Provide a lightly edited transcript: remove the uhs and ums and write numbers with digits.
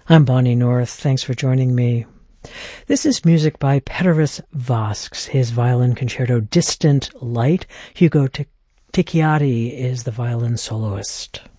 I'm Bonnie North. Thanks for joining me. This is music by Peteris Vasks, his violin concerto Distant Light. Hugo Ticchiati is the violin soloist.